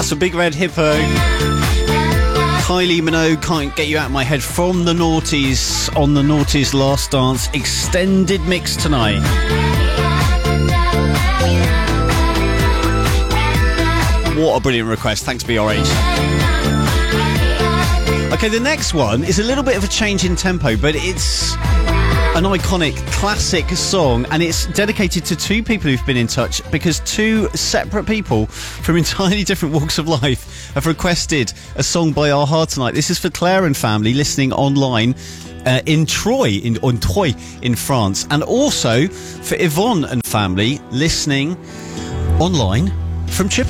That's a Big Red Hippo. Kylie Minogue, Can't Get You Out of My Head from the Naughties on the Naughties Last Dance extended mix tonight. What a brilliant request. Thanks, BRH. Okay, the next one is a little bit of a change in tempo, but it's an iconic classic song, and it's dedicated to two people who've been in touch because two separate people from entirely different walks of life have requested a song by a-ha tonight. This is for Claire and family listening online in Troyes in France, and also for Yvonne and family listening online from Chippenham.